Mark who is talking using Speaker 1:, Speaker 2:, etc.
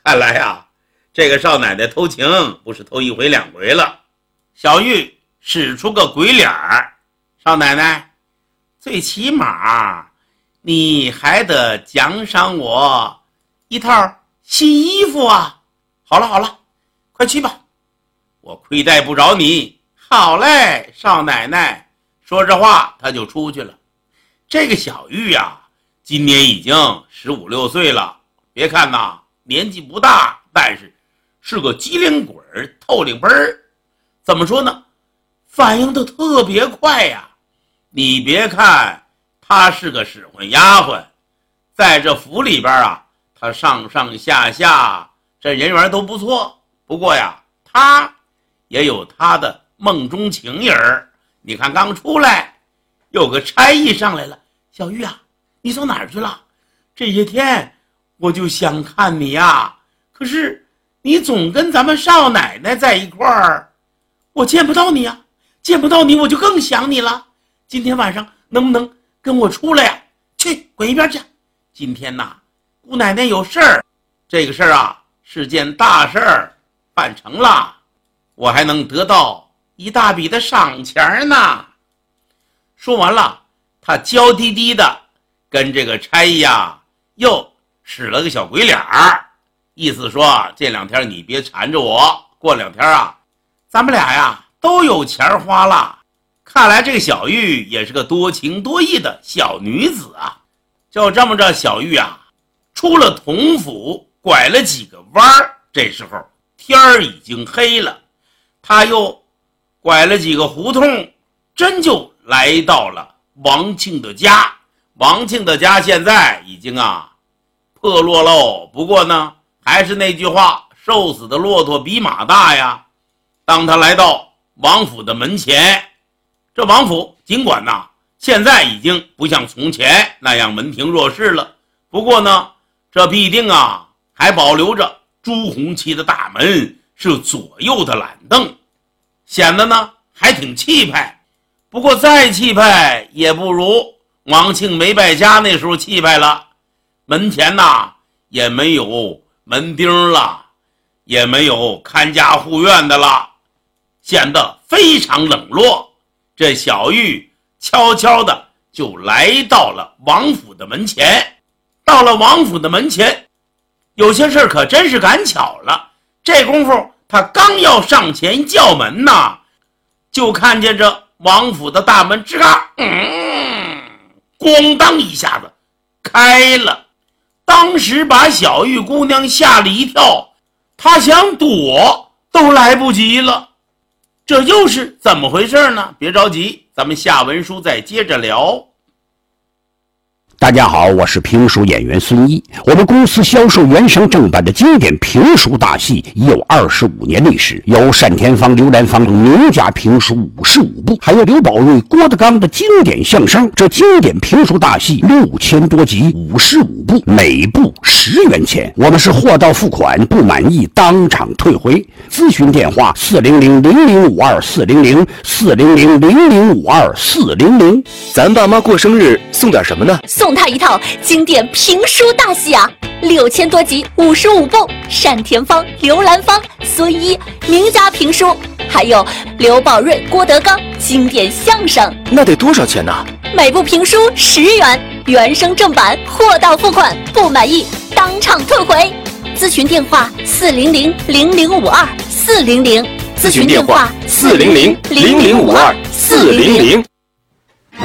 Speaker 1: 看来呀，这个少奶奶偷情不是头一回两回了。小玉使出个鬼脸儿，少奶奶，最起码你还得奖赏我一套新衣服啊！好了，快去吧，我亏待不着你。好嘞，少奶奶。说这话他就出去了。这个小玉啊，今年已经15、16岁了，别看呐年纪不大，但是个机灵鬼儿、透灵奔儿。怎么说呢？反应的特别快呀。你别看她是个使唤丫鬟，在这府里边啊，她上上下下这人缘都不错。不过呀，她也有她的梦中情人儿。你看刚出来，有个差役上来了，小玉啊，你上哪儿去了？这些天我就想看你呀，可是你总跟咱们少奶奶在一块儿，我见不到你呀，见不到你我就更想你了。今天晚上能不能跟我出来呀？去，滚一边去！今天呐，姑奶奶有事儿，这个事儿啊是件大事儿，办成了，我还能得到一大笔的赏钱呢。说完了，他娇滴滴的跟这个差役呀又使了个小鬼脸儿，意思说这2天你别缠着我，过2天啊咱们俩呀都有钱花了。看来这个小玉也是个多情多义的小女子啊。就这么着，小玉啊出了同府，拐了几个弯儿，这时候天儿已经黑了，他又拐了几个胡同，真就来到了王庆的家。王庆的家现在已经破落喽，不过呢还是那句话，瘦死的骆驼比马大呀。当他来到王府的门前，这王府尽管现在已经不像从前那样门庭若市了，不过呢这必定还保留着朱红漆的大门，是左右的懒凳，显得呢还挺气派。不过再气派也不如王庆没败家那时候气派了。门前也没有门钉了，也没有看家护院的了，显得非常冷落。这小玉悄悄的就来到了王府的门前。到了王府的门前，有些事可真是赶巧了。这功夫他刚要上前叫门就看见这王府的大门吱嘎咣当一下子开了，当时把小玉姑娘吓了一跳，她想躲都来不及了。这又是怎么回事呢？别着急，咱们下文书再接着聊。
Speaker 2: 大家好，我是评书演员孙一。我们公司销售原声正版的经典评书大戏已有25年历史，有单田芳、刘兰芳名家评书55部，还有刘宝瑞、郭德纲的经典相声。这经典评书大戏6000多集，55部，每部10元钱。我们是货到付款，不满意当场退回。咨询电话400-0052-400，400-0052-400。
Speaker 3: 咱爸妈过生日送点什么呢？
Speaker 4: 送他一套经典评书大戏6000多集55部，单田芳、刘兰芳、孙一名家评书，还有刘宝瑞、郭德纲经典相声。
Speaker 3: 那得多少钱呢？
Speaker 4: 每部评书10元，原声正版，货到付款，不满意当场退回。咨询电话400-0052-400，
Speaker 3: 咨询电话400-0052-400。